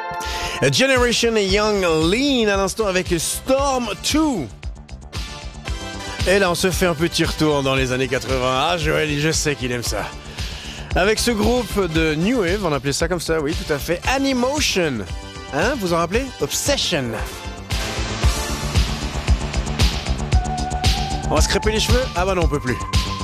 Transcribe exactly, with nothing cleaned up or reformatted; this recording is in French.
Generation et Young Lean à l'instant avec Storm deux. Et là, on se fait un petit retour dans les années quatre-vingts. Ah, Joël, je sais qu'il aime ça. Avec ce groupe de New Wave, on appelait ça comme ça, oui, tout à fait. Animotion. Hein, vous en rappelez? Obsession. On va se crêper les cheveux? Ah bah non, on peut plus.